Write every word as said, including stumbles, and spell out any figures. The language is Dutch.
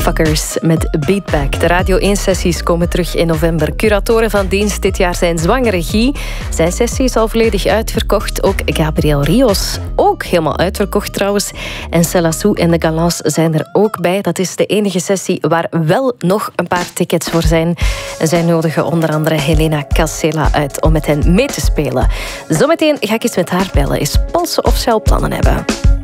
Fuckers met Beatback. De Radio één-sessies komen terug in november. Curatoren van dienst dit jaar zijn Zwangere Guy. Zijn sessie is al volledig uitverkocht. Ook Gabriel Rios, ook helemaal uitverkocht trouwens. En Selassou en de Galants zijn er ook bij. Dat is de enige sessie waar wel nog een paar tickets voor zijn. En zij nodigen onder andere Helena Casella uit om met hen mee te spelen. Zometeen ga ik eens met haar bellen, eens polsen of ze al plannen hebben.